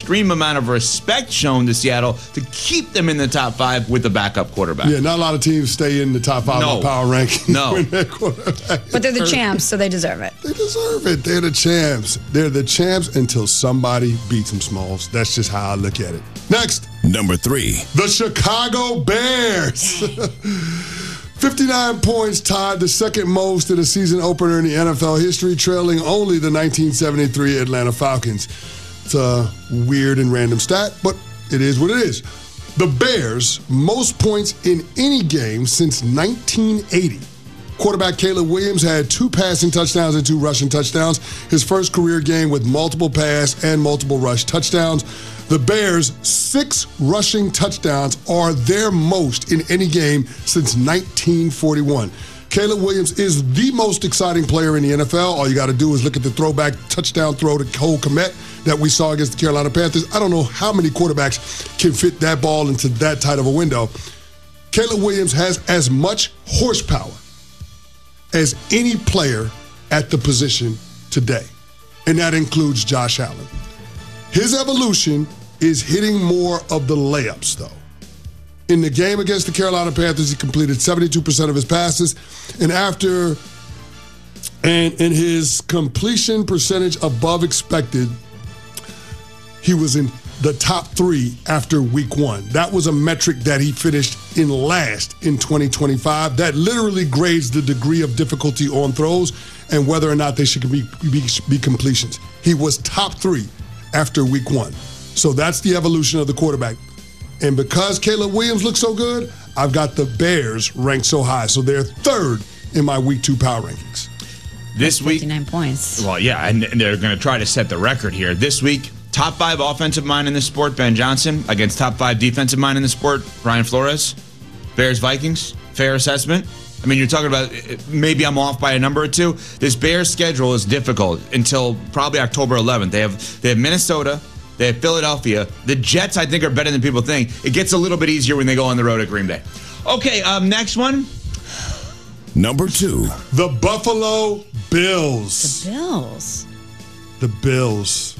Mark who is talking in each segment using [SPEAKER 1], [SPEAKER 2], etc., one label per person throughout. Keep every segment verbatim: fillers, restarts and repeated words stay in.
[SPEAKER 1] extreme amount of respect shown to Seattle to keep them in the top five with the backup quarterback.
[SPEAKER 2] Yeah, not a lot of teams stay in the top five
[SPEAKER 1] no.
[SPEAKER 2] on power ranking.
[SPEAKER 1] No.
[SPEAKER 3] But they're the champs, so they deserve it.
[SPEAKER 2] They deserve it. They're the champs. They're the champs until somebody beats them, Smalls. That's just how I look at it. Next.
[SPEAKER 4] Number three.
[SPEAKER 2] The Chicago Bears. fifty-nine points, tied the second most in a season opener in the N F L history, trailing only the nineteen seventy-three Atlanta Falcons. It's a weird and random stat, but it is what it is. The Bears, most points in any game since nineteen eighty. Quarterback Caleb Williams had two passing touchdowns and two rushing touchdowns. His first career game with multiple pass and multiple rush touchdowns. The Bears' six rushing touchdowns are their most in any game since nineteen forty-one. Caleb Williams is the most exciting player in the N F L. All you got to do is look at the throwback touchdown throw to Cole Kmet that we saw against the Carolina Panthers. I don't know how many quarterbacks can fit that ball into that tight of a window. Caleb Williams has as much horsepower as any player at the position today, and that includes Josh Allen. His evolution is hitting more of the layups, though. In the game against the Carolina Panthers, he completed seventy-two percent of his passes, and after and in his completion percentage above expected, he was in the top three after week one. That was a metric that he finished in last in twenty twenty-five. That literally grades the degree of difficulty on throws and whether or not they should be, be, be completions. He was top three after week one. So that's the evolution of the quarterback. And because Caleb Williams looks so good, I've got the Bears ranked so high. So they're third in my week two power rankings.
[SPEAKER 1] This week,
[SPEAKER 3] fifty-nine points.
[SPEAKER 1] Well, yeah, and they're going to try to set the record here. This week, top five offensive mind in the sport, Ben Johnson, against top five defensive mind in the sport, Brian Flores. Bears Vikings, fair assessment. I mean, you're talking about maybe I'm off by a number or two. This Bears schedule is difficult until probably October eleventh. They have they have Minnesota, they have Philadelphia. The Jets, I think, are better than people think. It gets a little bit easier when they go on the road at Green Bay. Okay, um, next one.
[SPEAKER 4] Number two.
[SPEAKER 2] The Buffalo Bills.
[SPEAKER 3] The Bills.
[SPEAKER 2] The Bills.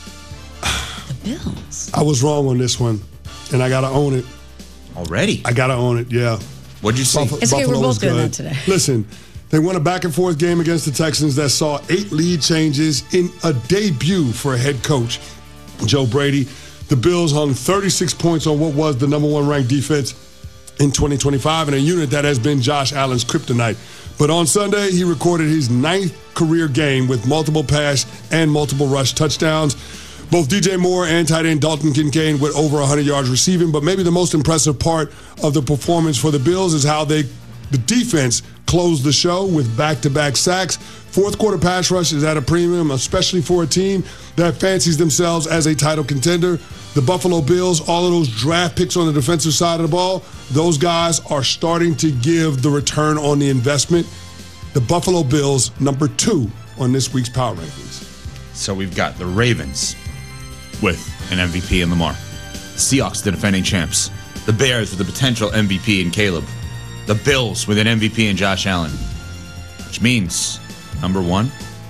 [SPEAKER 3] The Bills.
[SPEAKER 2] I was wrong on this one, and I got to own it.
[SPEAKER 1] Already?
[SPEAKER 2] I got to own it, yeah.
[SPEAKER 1] What'd you see?
[SPEAKER 2] Buff-
[SPEAKER 3] It's okay,
[SPEAKER 2] Buffalo
[SPEAKER 3] we're both
[SPEAKER 2] was
[SPEAKER 3] doing
[SPEAKER 2] good.
[SPEAKER 3] that today.
[SPEAKER 2] Listen, they won a back-and-forth game against the Texans that saw eight lead changes in a debut for a head coach, Joe Brady. The Bills hung thirty-six points on what was the number one ranked defense in twenty twenty-five, and a unit that has been Josh Allen's kryptonite. But on Sunday, he recorded his ninth career game with multiple pass and multiple rush touchdowns. Both D J Moore and tight end Dalton Kincaid with over one hundred yards receiving. But maybe the most impressive part of the performance for the Bills is how they, the defense closed the show with back-to-back sacks. Fourth quarter pass rush is at a premium, especially for a team that fancies themselves as a title contender. The Buffalo Bills, all of those draft picks on the defensive side of the ball, those guys are starting to give the return on the investment. The Buffalo Bills, number two on this week's Power Rankings.
[SPEAKER 1] So we've got the Ravens with an M V P in Lamar. Seahawks, the defending champs. The Bears with the potential M V P in Caleb. The Bills with an M V P in Josh Allen. Which means, number one.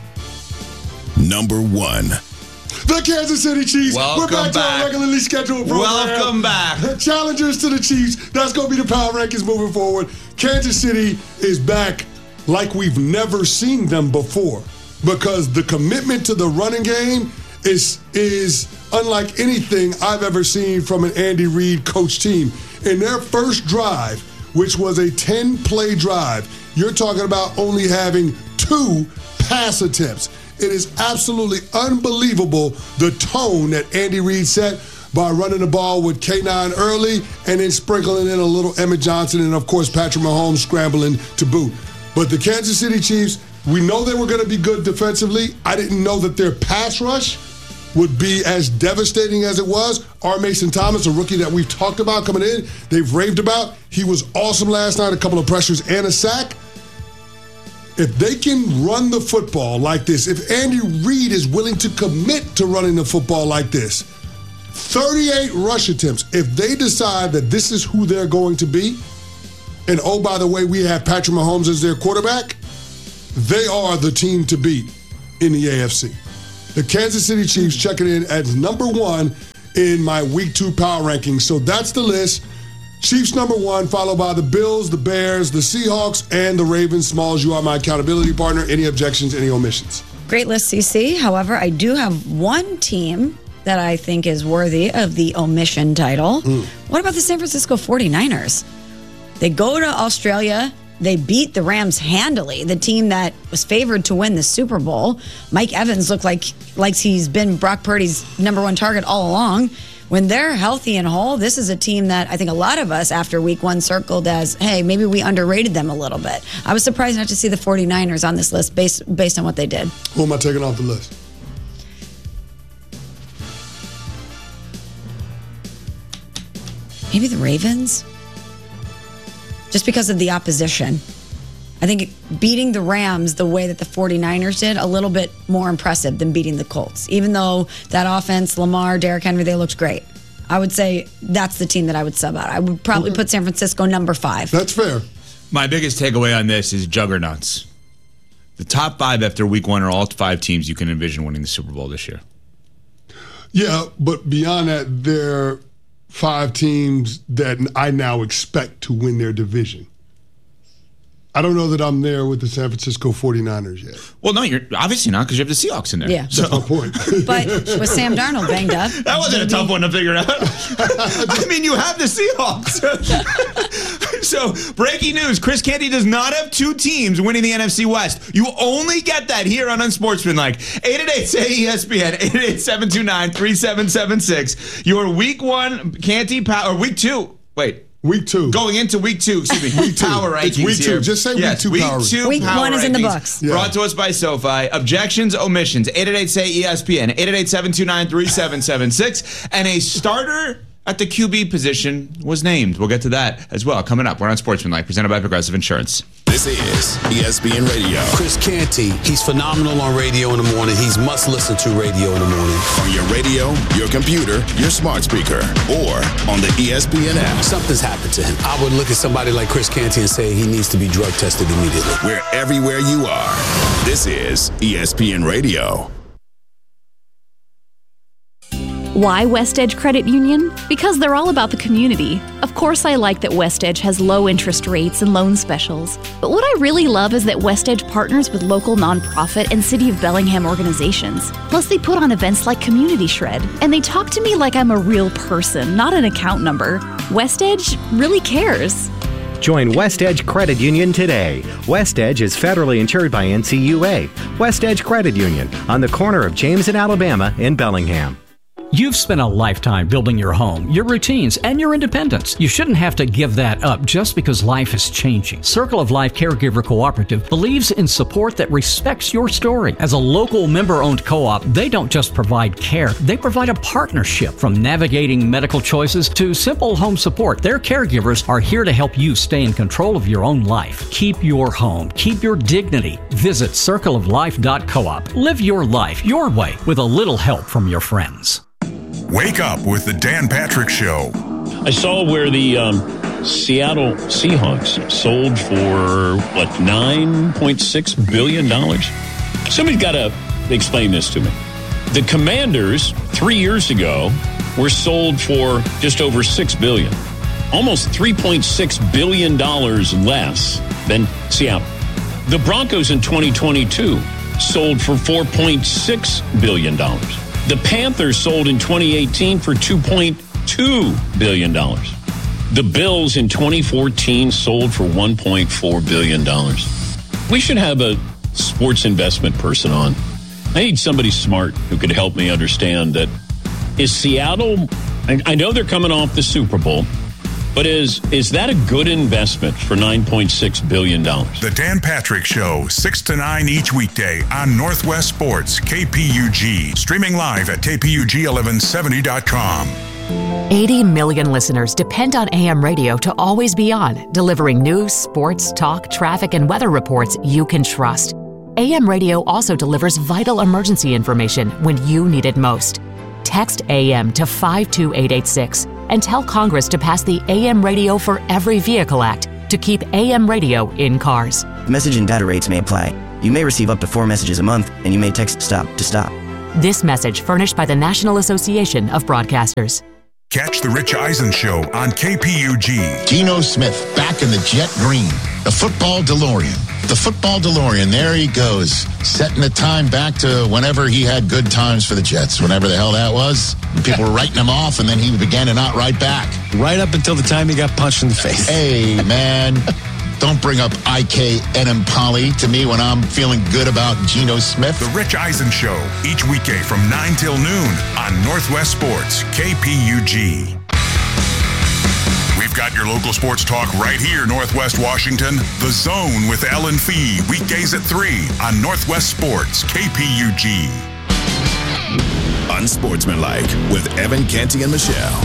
[SPEAKER 4] Number one.
[SPEAKER 2] The Kansas City Chiefs.
[SPEAKER 1] Welcome
[SPEAKER 2] We're back,
[SPEAKER 1] back.
[SPEAKER 2] to our regularly scheduled program.
[SPEAKER 1] Welcome back.
[SPEAKER 2] Challengers to the Chiefs. That's going to be the Power Rankings moving forward. Kansas City is back like we've never seen them before because the commitment to the running game is is unlike anything I've ever seen from an Andy Reid coach team. In their first drive, which was a ten-play drive, you're talking about only having two pass attempts. It is absolutely unbelievable the tone that Andy Reid set by running the ball with K nine early and then sprinkling in a little Emmett Johnson and, of course, Patrick Mahomes scrambling to boot. But the Kansas City Chiefs, we know they were going to be good defensively. I didn't know that their pass rush would be as devastating as it was. R. Mason Thomas, a rookie that we've talked about coming in, they've raved about. He was awesome last night, a couple of pressures and a sack. If they can run the football like this, if Andy Reid is willing to commit to running the football like this, thirty-eight rush attempts, if they decide that this is who they're going to be, and oh, by the way, we have Patrick Mahomes as their quarterback, they are the team to beat in the A F C. The Kansas City Chiefs checking in at number one in my week two power rankings. So that's the list. Chiefs number one, followed by the Bills, the Bears, the Seahawks, and the Ravens. Smalls, you are my accountability partner. Any objections, any omissions?
[SPEAKER 3] Great list, C C. However, I do have one team that I think is worthy of the omission title. Mm. What about the San Francisco forty-niners? They go to Australia. They beat the Rams handily, the team that was favored to win the Super Bowl. Mike Evans looked like, like he's been Brock Purdy's number one target all along. When they're healthy and whole, this is a team that I think a lot of us after week one circled as, hey, maybe we underrated them a little bit. I was surprised not to see the forty-niners on this list based based on what they did.
[SPEAKER 2] Who am I taking off the list?
[SPEAKER 3] Maybe the Ravens? Just because of the opposition. I think beating the Rams the way that the forty-niners did, a little bit more impressive than beating the Colts. Even though that offense, Lamar, Derrick Henry, they looked great. I would say that's the team that I would sub out. I would probably okay. put San Francisco number five.
[SPEAKER 2] That's fair.
[SPEAKER 1] My biggest takeaway on this is juggernauts. The top five after week one are all five teams you can envision winning the Super Bowl this year.
[SPEAKER 2] Yeah, but beyond that, they're five teams that I now expect to win their division. I don't know that I'm there with the San Francisco forty-niners yet.
[SPEAKER 1] Well, no, you're obviously not because you have the Seahawks in there.
[SPEAKER 3] Yeah.
[SPEAKER 2] So. That's my point.
[SPEAKER 3] But with Sam Darnold banged up.
[SPEAKER 1] That wasn't maybe. a tough one to figure out. I mean, you have the Seahawks. So, breaking news, Chris Canty does not have two teams winning the N F C West. You only get that here on Unsportsmanlike. eight eight eight, S A Y, E S P N, eight eight eight, seven two nine, three seven seven six. Your week one Canty power, or week two, wait.
[SPEAKER 2] Week two.
[SPEAKER 1] Going into week two, excuse me. Week two. Power rankings
[SPEAKER 2] it's week
[SPEAKER 1] here.
[SPEAKER 2] two. Just say
[SPEAKER 1] yes,
[SPEAKER 2] week two power
[SPEAKER 1] Week two
[SPEAKER 3] Week
[SPEAKER 1] power
[SPEAKER 3] one is
[SPEAKER 1] rankings,
[SPEAKER 3] in the books.
[SPEAKER 1] Yeah. Brought
[SPEAKER 2] Yeah.
[SPEAKER 1] to us by SoFi. Objections, omissions. eight eight eight, S A Y, E S P N, eight eight eight, seven two nine, three seven seven six. And a starter at the Q B position was named. We'll get to that as well. Coming up, we're on Sportsmanlike, presented by Progressive Insurance.
[SPEAKER 4] This is E S P N Radio.
[SPEAKER 5] Chris Canty, he's phenomenal on radio in the morning. He's must listen to radio in the morning.
[SPEAKER 4] On your radio, your computer, your smart speaker, or on the E S P N app.
[SPEAKER 5] Something's happened to him. I would look at somebody like Chris Canty and say he needs to be drug tested immediately.
[SPEAKER 4] We're everywhere you are. This is E S P N Radio.
[SPEAKER 6] Why West Edge Credit Union? Because they're all about the community. Of course, I like that West Edge has low interest rates and loan specials. But what I really love is that West Edge partners with local nonprofit and City of Bellingham organizations. Plus, they put on events like Community Shred. And they talk to me like I'm a real person, not an account number. West Edge really cares.
[SPEAKER 7] Join West Edge Credit Union today. West Edge is federally insured by N C U A. West Edge Credit Union on the corner of James and Alabama in Bellingham.
[SPEAKER 8] You've spent a lifetime building your home, your routines, and your independence. You shouldn't have to give that up just because life is changing. Circle of Life Caregiver Cooperative believes in support that respects your story. As a local member-owned co-op, they don't just provide care, they provide a partnership. From navigating medical choices to simple home support, their caregivers are here to help you stay in control of your own life. Keep your home. Keep your dignity. Visit circle of life dot coop. Live your life your way with a little help from your friends.
[SPEAKER 9] Wake up with the Dan Patrick Show.
[SPEAKER 10] I saw where the um, Seattle Seahawks sold for, what, nine point six billion dollars? Somebody's got to explain this to me. The Commanders, three years ago, were sold for just over six billion dollars. Almost three point six billion dollars less than Seattle. The Broncos in twenty twenty-two sold for four point six billion dollars. The Panthers sold in twenty eighteen for two point two billion dollars. The Bills in twenty fourteen sold for one point four billion dollars. We should have a sports investment person on. I need somebody smart who could help me understand that. Is Seattle, I know they're coming off the Super Bowl, but is is that a good investment for nine point six billion dollars?
[SPEAKER 9] The Dan Patrick Show, six to nine each weekday on Northwest Sports, K P U G. Streaming live at K P U G eleven seventy dot com.
[SPEAKER 11] eighty million listeners depend on A M radio to always be on, delivering news, sports, talk, traffic, and weather reports you can trust. A M radio also delivers vital emergency information when you need it most. Text A M to five two eight eight six. And tell Congress to pass the A M Radio for Every Vehicle Act to keep A M radio in cars.
[SPEAKER 12] Message and data rates may apply. You may receive up to four messages a month, and you may text STOP to stop.
[SPEAKER 11] This message furnished by the National Association of Broadcasters.
[SPEAKER 9] Catch the Rich Eisen Show on K P U G.
[SPEAKER 12] Geno Smith back in the jet green. The football DeLorean. The football DeLorean. There he goes. Setting the time back to whenever he had good times for the Jets. Whenever the hell that was. People were writing him off, and then he began to not write back.
[SPEAKER 13] Right up until the time he got punched in the face.
[SPEAKER 12] Hey, man. Don't bring up I K Enemkali to me when I'm feeling good about Geno Smith.
[SPEAKER 9] The Rich Eisen Show, each weekday from nine till noon on Northwest Sports, K P U G. We've got your local sports talk right here, Northwest Washington. The Zone with Ellen Fee, weekdays at three on Northwest Sports, K P U G.
[SPEAKER 4] Unsportsmanlike with Evan Canty and Michelle.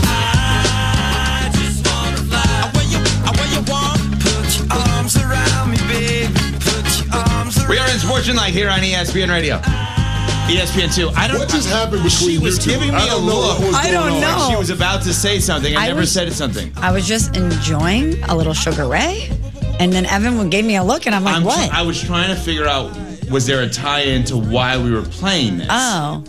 [SPEAKER 1] We are in Sportsmanlike here on E S P N Radio. E S P N two. I don't.
[SPEAKER 2] What just happened between
[SPEAKER 1] She was
[SPEAKER 2] you two?
[SPEAKER 1] giving me
[SPEAKER 2] I
[SPEAKER 1] a
[SPEAKER 2] don't know
[SPEAKER 1] look.
[SPEAKER 2] what was
[SPEAKER 3] I don't
[SPEAKER 2] going on.
[SPEAKER 3] know.
[SPEAKER 1] Like she was about to say something. I,
[SPEAKER 3] I
[SPEAKER 1] never
[SPEAKER 3] was-
[SPEAKER 1] said something.
[SPEAKER 3] I was just enjoying a little Sugar Ray, and then Evan gave me a look, and I'm like,
[SPEAKER 1] I'm
[SPEAKER 3] what?
[SPEAKER 1] tr- I was trying to figure out, was there a tie-in to why we were playing this?
[SPEAKER 3] oh.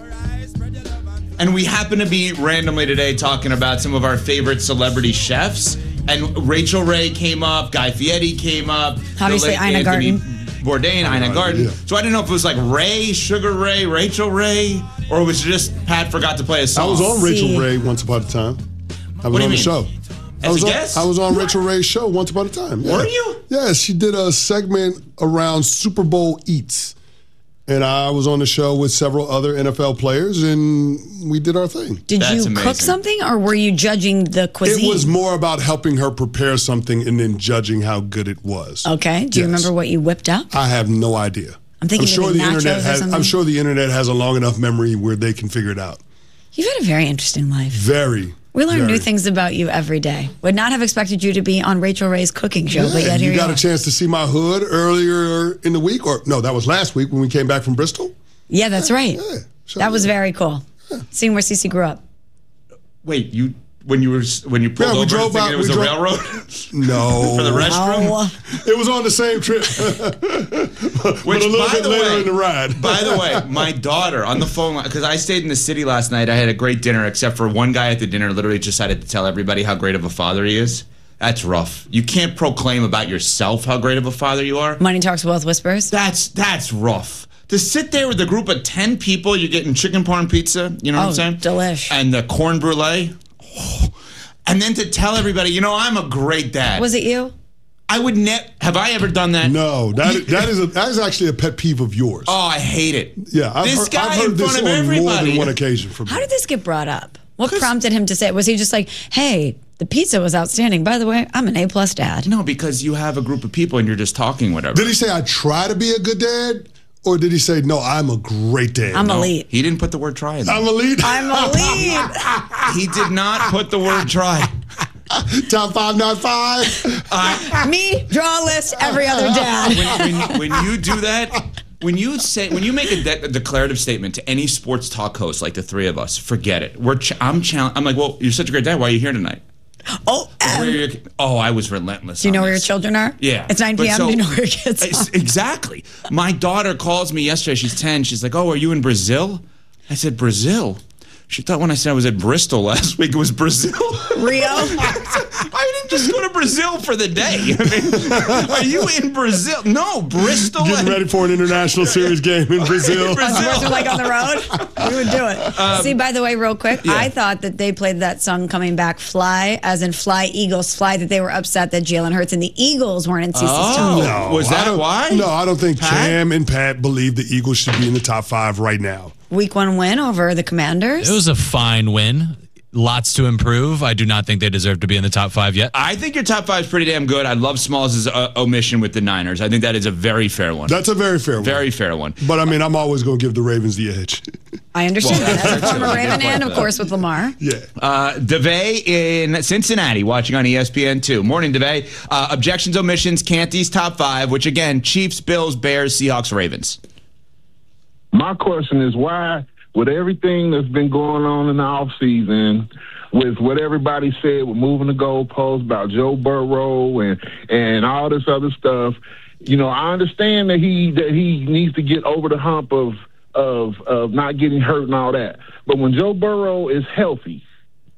[SPEAKER 1] And we happen to be randomly today talking about some of our favorite celebrity chefs. And Rachel Ray came up, Guy Fieri came up. the
[SPEAKER 3] Obviously,
[SPEAKER 1] late
[SPEAKER 3] Ina
[SPEAKER 1] Anthony
[SPEAKER 3] Garten.
[SPEAKER 1] Bourdain, Ina Garten.
[SPEAKER 2] yeah.
[SPEAKER 1] So I didn't know if it was like Ray, Sugar Ray, Rachel Ray, or it was just Pat forgot to play a song.
[SPEAKER 2] I was on Rachel
[SPEAKER 3] See.
[SPEAKER 2] Ray once upon a time. I was
[SPEAKER 1] What do you
[SPEAKER 2] on the
[SPEAKER 1] mean?
[SPEAKER 2] show. I
[SPEAKER 1] As
[SPEAKER 2] was
[SPEAKER 1] a
[SPEAKER 2] on,
[SPEAKER 1] guest?
[SPEAKER 2] I was on Rachel Ray's show once upon a time. Yeah.
[SPEAKER 1] Were you?
[SPEAKER 2] Yeah, she did a segment around Super Bowl eats. And I was on the show with several other N F L players, and we did our thing.
[SPEAKER 3] Did
[SPEAKER 1] That's
[SPEAKER 3] you
[SPEAKER 1] amazing.
[SPEAKER 3] cook something, or were you judging the cuisine?
[SPEAKER 2] It was more about helping her prepare something and then judging how good it was.
[SPEAKER 3] Okay. Do you
[SPEAKER 2] Yes.
[SPEAKER 3] remember what you whipped up?
[SPEAKER 2] I have no idea.
[SPEAKER 3] I'm thinking
[SPEAKER 2] sure
[SPEAKER 3] maybe
[SPEAKER 2] the
[SPEAKER 3] nachos
[SPEAKER 2] internet
[SPEAKER 3] or
[SPEAKER 2] has.
[SPEAKER 3] something.
[SPEAKER 2] I'm sure the internet has a long enough memory where they can figure it out.
[SPEAKER 3] You've had a very interesting life.
[SPEAKER 2] Very.
[SPEAKER 3] We learn
[SPEAKER 2] very.
[SPEAKER 3] new things about you every day. Would not have expected you to be on Rachel Ray's cooking show,
[SPEAKER 2] Yeah,
[SPEAKER 3] but yet here
[SPEAKER 2] you
[SPEAKER 3] you
[SPEAKER 2] got
[SPEAKER 3] are.
[SPEAKER 2] a chance to see my hood earlier in the week, or no, that was last week when we came back from Bristol.
[SPEAKER 3] Yeah, that's right.
[SPEAKER 2] Yeah, sure
[SPEAKER 3] that was
[SPEAKER 2] did.
[SPEAKER 3] very cool. Seeing where Cece grew up.
[SPEAKER 1] Wait, you when you were when you pulled
[SPEAKER 2] Yeah, we
[SPEAKER 1] over
[SPEAKER 2] drove
[SPEAKER 1] thinking
[SPEAKER 2] out-
[SPEAKER 1] it was
[SPEAKER 2] we
[SPEAKER 1] a
[SPEAKER 2] drove-
[SPEAKER 1] railroad
[SPEAKER 2] No,
[SPEAKER 1] for the restroom?
[SPEAKER 3] Oh,
[SPEAKER 2] it was on the same trip, but
[SPEAKER 1] Which,
[SPEAKER 2] a little
[SPEAKER 1] by
[SPEAKER 2] bit
[SPEAKER 1] the
[SPEAKER 2] later
[SPEAKER 1] way,
[SPEAKER 2] in the ride.
[SPEAKER 1] by the way, my daughter on the phone, because I stayed in the city last night. I had a great dinner, except for one guy at the dinner literally decided to tell everybody how great of a father he is. That's rough. You can't proclaim about yourself how great of a father you are.
[SPEAKER 3] Money talks, wealth whispers.
[SPEAKER 1] That's that's rough. To sit there with a group of ten people, you're getting chicken parm pizza, you know what
[SPEAKER 3] Oh,
[SPEAKER 1] I'm saying?
[SPEAKER 3] delish.
[SPEAKER 1] And the corn brulee. Oh. And then to tell everybody, you know, I'm a great dad.
[SPEAKER 3] Was it you?
[SPEAKER 1] I would ne- have I ever done that?
[SPEAKER 2] No, that is, that is a, that is actually a pet peeve of yours.
[SPEAKER 1] Oh, I hate it.
[SPEAKER 2] Yeah, I've
[SPEAKER 1] this
[SPEAKER 2] heard,
[SPEAKER 1] guy
[SPEAKER 2] I've heard
[SPEAKER 1] in
[SPEAKER 2] this
[SPEAKER 1] front of
[SPEAKER 2] on more
[SPEAKER 1] everybody.
[SPEAKER 2] than one occasion from
[SPEAKER 3] How
[SPEAKER 2] you.
[SPEAKER 3] did this get brought up? What prompted him to say it? Was he just like, hey, the pizza was outstanding. By the way, I'm an A-plus dad.
[SPEAKER 1] No, because you have a group of people and you're just talking whatever.
[SPEAKER 2] Did he say I try to be a good dad, or did he say no, I'm a great dad?
[SPEAKER 3] I'm
[SPEAKER 1] No,
[SPEAKER 3] elite.
[SPEAKER 1] He didn't put the word try in there.
[SPEAKER 2] I'm elite.
[SPEAKER 3] I'm elite.
[SPEAKER 1] He did not put the word try.
[SPEAKER 2] Top five, not five.
[SPEAKER 3] Me, draw a list, every other dad.
[SPEAKER 1] When, when, when you do that, when you say when you make a, de- a declarative statement to any sports talk host like the three of us, forget it. We're ch- I'm challenged. I'm like, well, you're such a great dad. Why are you here tonight?
[SPEAKER 3] Oh,
[SPEAKER 1] Where are
[SPEAKER 3] um,
[SPEAKER 1] your, oh, I was relentless.
[SPEAKER 3] do you
[SPEAKER 1] on
[SPEAKER 3] know where your
[SPEAKER 1] this.
[SPEAKER 3] children are?
[SPEAKER 1] Yeah.
[SPEAKER 3] It's nine
[SPEAKER 1] But
[SPEAKER 3] p.m.
[SPEAKER 1] so-
[SPEAKER 3] do you know where your kids
[SPEAKER 1] It's-
[SPEAKER 3] are?
[SPEAKER 1] Exactly. My daughter calls me yesterday. She's ten. She's like, oh, are you in Brazil? I said, Brazil? She thought when I said I was at Bristol last week, it was Brazil.
[SPEAKER 3] Rio?
[SPEAKER 1] I didn't just go to Brazil for the day. I mean, are you in Brazil? No, Bristol.
[SPEAKER 2] Getting ready for an international series game in Brazil.
[SPEAKER 3] Sports are like on the road. We would do it.
[SPEAKER 1] Um,
[SPEAKER 3] See, by the way, real quick,
[SPEAKER 1] yeah.
[SPEAKER 3] I thought that they played that song "Coming Back," "Fly," as in "Fly Eagles Fly." That they were upset that Jalen Hurts and the Eagles weren't in Cece's
[SPEAKER 1] Oh.
[SPEAKER 3] top.
[SPEAKER 2] No,
[SPEAKER 1] Was that
[SPEAKER 2] I don't-
[SPEAKER 1] why?
[SPEAKER 2] No, I don't think
[SPEAKER 1] Pat?
[SPEAKER 2] Cam and Pat believe the Eagles should be in the top five right now.
[SPEAKER 3] Week one win over the Commanders.
[SPEAKER 14] It was a fine win. Lots to improve. I do not think they deserve to be in the top five yet.
[SPEAKER 1] I think your top five is pretty damn good. I love Smalls' uh, omission with the Niners. I think that is a very fair one.
[SPEAKER 2] That's a very fair one.
[SPEAKER 1] Very fair one.
[SPEAKER 2] But I mean, I'm always going to give the Ravens the edge.
[SPEAKER 3] I understand
[SPEAKER 1] Well,
[SPEAKER 3] that as a former
[SPEAKER 1] that's
[SPEAKER 3] Raven,
[SPEAKER 1] true.
[SPEAKER 3] and of course with Lamar.
[SPEAKER 2] Yeah.
[SPEAKER 1] Uh, DeVay in Cincinnati, watching on E S P N two. Morning, DeVay. Uh, objections, omissions, Canty's top five, which again, Chiefs, Bills, Bears, Seahawks, Ravens.
[SPEAKER 15] My question is why, with everything that's been going on in the offseason, with what everybody said with moving the goalposts about Joe Burrow and and all this other stuff, you know, I understand that he that he needs to get over the hump of of of not getting hurt and all that. But when Joe Burrow is healthy,